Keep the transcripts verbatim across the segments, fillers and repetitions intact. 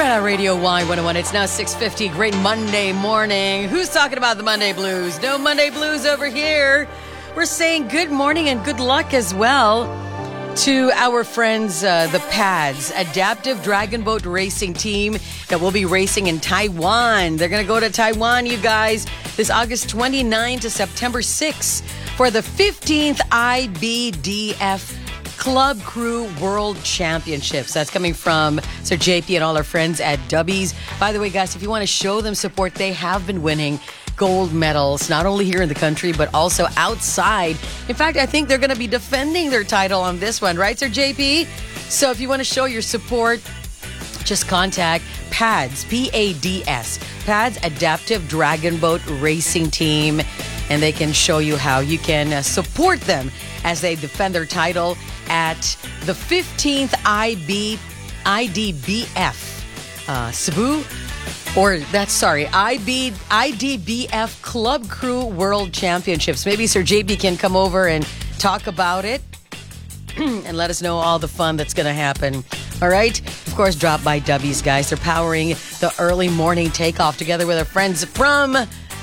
Red Hot Radio Y one oh one. It's now six fifty. Great Monday morning. Who's talking about the Monday blues? No Monday blues over here. We're saying good morning and good luck as well to our friends, uh, the Pads, Adaptive Dragon Boat Racing Team that will be racing in Taiwan. They're going to go to Taiwan, you guys, this August twenty-ninth to September sixth for the fifteenth I B D F Club Crew World Championships. That's coming from Sir J P and all our friends at Dubbies. By the way, guys, if you want to show them support, they have been winning gold medals, not only here in the country, but also outside. In fact, I think they're going to be defending their title on this one, right, Sir J P? So if you want to show your support, just contact Pads, P A D S, Pads Adaptive Dragon Boat Racing Team, and they can show you how you can uh, support them as they defend their title at the fifteenth I B I D B F uh, Cebu, or that's sorry, I B I D B F Club Crew World Championships. Maybe Sir J P can come over and talk about it and let us know all the fun that's going to happen. All right. Of course, drop by Dubbies, guys. They're powering the early morning takeoff together with our friends from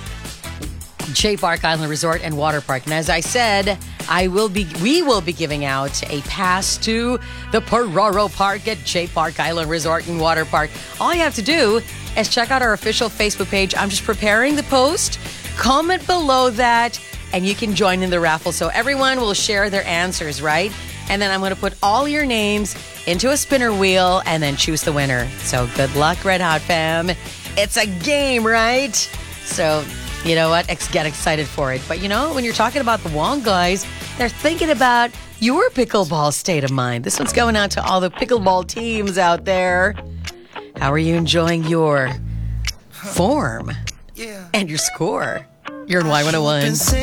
Jay Park Island Resort and Water Park. And as I said, I will be, we will be giving out a pass to the Pororo Park at Jay Park Island Resort and Water Park. All you have to do is check out our official Facebook page. I'm just preparing the post. Comment below that, and you can join in the raffle. So everyone will share their answers, right? And then I'm going to put all your names into a spinner wheel and then choose the winner. So good luck, Red Hot fam. It's a game, right? So you know what? Ex- get excited for it. But you know, when you're talking about the Wong guys, they're thinking about your pickleball state of mind. This one's going out to all the pickleball teams out there. How are you enjoying your form and your score? You're in Y one oh one.